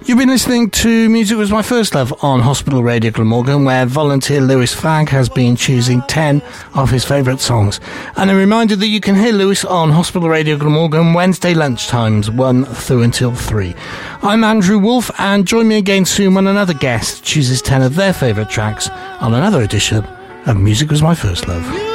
You've been listening to Music Was My First Love on Hospital Radio Glamorgan, where volunteer Lewis Fagg has been choosing 10 of his favourite songs. And a reminder that you can hear Lewis on Hospital Radio Glamorgan Wednesday lunchtimes 1 through until 3. I'm Andrew Wolfe, and join me again soon when another guest chooses 10 of their favourite tracks on another edition of Music Was My First Love.